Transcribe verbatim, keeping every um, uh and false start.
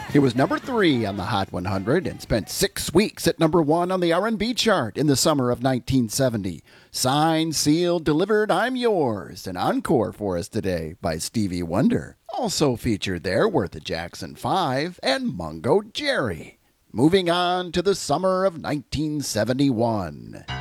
It was number three on the Hot one hundred and spent six weeks at number one on the R and B chart in the summer of nineteen seventy. Signed, sealed, delivered, I'm Yours, an encore for us today by Stevie Wonder. Also featured there were the Jackson Five and Mungo Jerry. Moving on to the summer of nineteen seventy-one.